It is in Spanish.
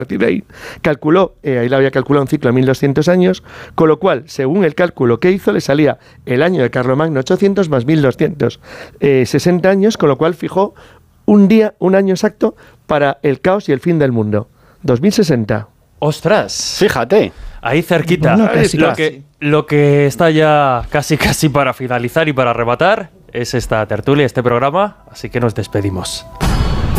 partir de ahí, calculó, ahí le había calculado un ciclo de 1200 años, con lo cual, según el cálculo que hizo, le salía el año de Carlomagno 800 más 1260 años, con lo cual fijó un año exacto para el caos y el fin del mundo. 2060. ¡Ostras! Fíjate. Ahí cerquita. Bueno, casi. Lo que está ya casi para finalizar y para arrebatar es esta tertulia, este programa, así que nos despedimos.